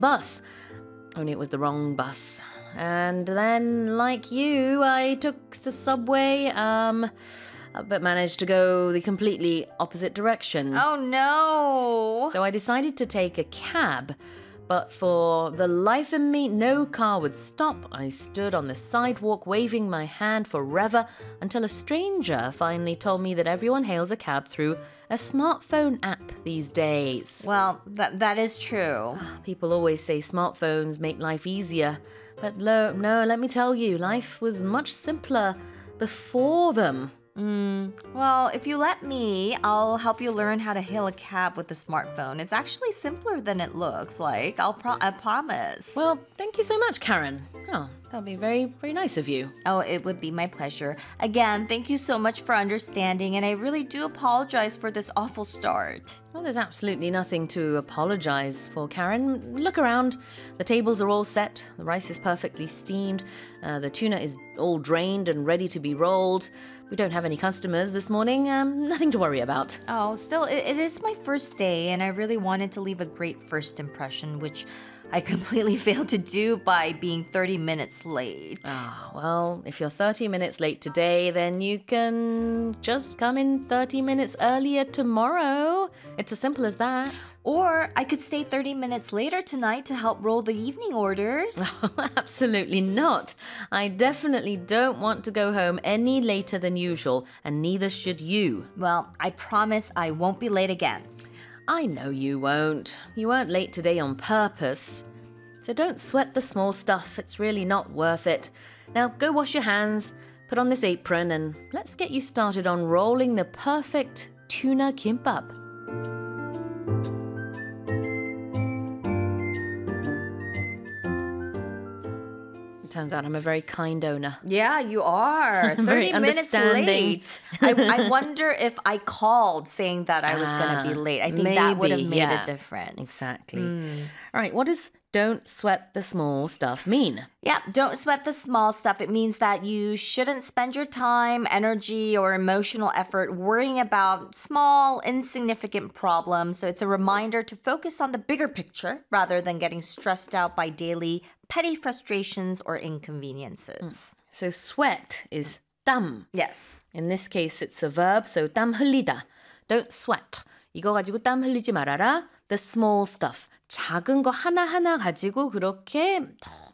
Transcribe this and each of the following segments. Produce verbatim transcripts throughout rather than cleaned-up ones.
bus. Only it was the wrong bus. And then, like you, I took the subway, um, but managed to go the completely opposite direction. Oh, no. So I decided to take a cab. But for the life of me, no car would stop. I stood on the sidewalk waving my hand forever until a stranger finally told me that everyone hails a cab through a smartphone app these days. Well, that that is true. People always say smartphones make life easier. But lo, no, let me tell you, life was much simpler before them. Mm, well, if you let me, I'll help you learn how to hail a cab with a smartphone. It's actually simpler than it looks like. I'll pro- I promise. Well, thank you so much, Karen. Oh, that'd be very, very nice of you. Oh, it would be my pleasure. Again, thank you so much for understanding, and I really do apologize for this awful start. Well, there's absolutely nothing to apologize for, Karen. Look around. The tables are all set. The rice is perfectly steamed. Uh, the tuna is all drained and ready to be rolled. We don't have any customers this morning. Um, nothing to worry about. Oh, still, it, it is my first day, and I really wanted to leave a great first impression, which I completely failed to do by being thirty minutes late. Ah, well, if you're thirty minutes late today, then you can just come in thirty minutes earlier tomorrow. It's as simple as that. Or I could stay thirty minutes later tonight to help roll the evening orders. Absolutely not. I definitely don't want to go home any later than usual, and neither should you. Well, I promise I won't be late again. I know you won't. You weren't late today on purpose. So don't sweat the small stuff. It's really not worth it. Now go wash your hands, put on this apron, and let's get you started on rolling the perfect tuna kimbap. Turns out I'm a very kind owner. Yeah, you are. Very thirty minutes understanding. late. I, I wonder if I called saying that I was going to be late. I think that would have maybe, made yeah. a difference. Exactly. All right, what does don't sweat the small stuff mean? Yeah, don't sweat the small stuff. It means that you shouldn't spend your time, energy, or emotional effort worrying about small, insignificant problems. So it's a reminder to focus on the bigger picture rather than getting stressed out by daily petty frustrations or inconveniences. So sweat is 땀. Yes. In this case, it's a verb, so 땀 흘리다. Don't sweat. 이거 가지고 땀 흘리지 말아라. The small stuff. 작은 거 하나하나 가지고 그렇게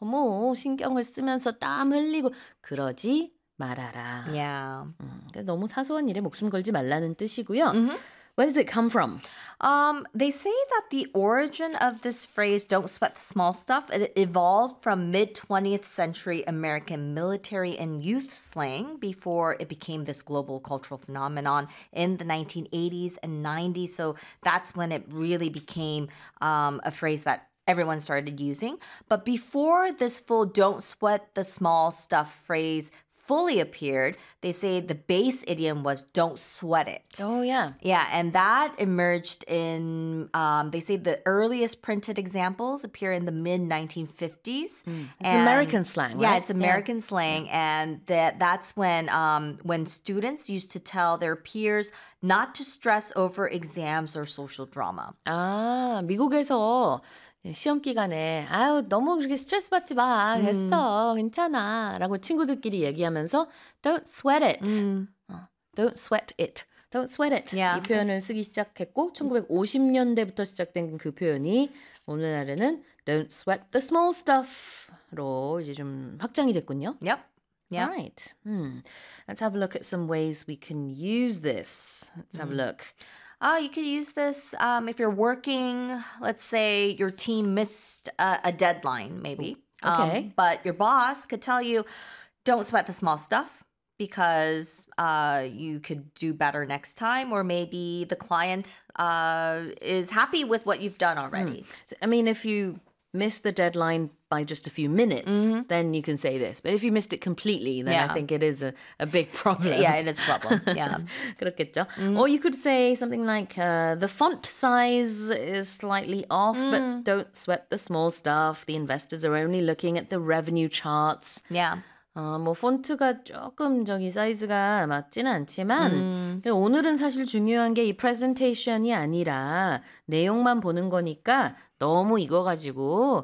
너무 신경을 쓰면서 땀 흘리고 그러지 말아라. Yeah. 음, 그러니까 너무 사소한 일에 목숨 걸지 말라는 뜻이고요. Where does it come from? Um, they say that the origin of this phrase, don't sweat the small stuff, it evolved from mid-twentieth century American military and youth slang before it became this global cultural phenomenon in the nineteen eighties and nineties. So that's when it really became um, a phrase that everyone started using. But before this full don't sweat the small stuff phrase fully appeared, they say the base idiom was don't sweat it. Oh, yeah. Yeah, and that emerged in, um, they say the earliest printed examples appear in the mid nineteen fifties. Mm. It's American slang, right? Yeah, it's American yeah. slang. And that that's when um, when students used to tell their peers not to stress over exams or social drama. 아, 미국에서 시험 기간에 아유 너무 그렇게 스트레스 받지 마. 됐어. 괜찮아. 라고 친구들끼리 얘기하면서 don't sweat it. 음. 어, don't sweat it. Don't sweat it. Yeah. 이 표현을 쓰기 시작했고 천구백오십 년대부터 시작된 그 표현이 오늘날에는 don't sweat the small stuff로 이제 좀 확장이 됐군요. Yep. Yeah. All right. Hmm. Let's have a look at some ways we can use this. Let's have a look. Uh, you could use this um, if you're working. Let's say your team missed a, a deadline, maybe. Okay. Um, but your boss could tell you, don't sweat the small stuff because uh, you could do better next time. Or maybe the client uh, is happy with what you've done already. Mm. I mean, if you miss the deadline by just a few minutes, mm-hmm. then you can say this. But if you missed it completely, then yeah. I think it is a, a big problem. Yeah, it is a problem. Yeah. 그렇겠죠. Mm-hmm. Or you could say something like, uh, the font size is slightly off, mm. but don't sweat the small stuff. The investors are only looking at the revenue charts. Yeah. 어, 뭐 폰트가 조금 저기 사이즈가 맞지는 않지만 음. 오늘은 사실 중요한 게 이 프레젠테이션이 아니라 내용만 보는 거니까 너무 이거 가지고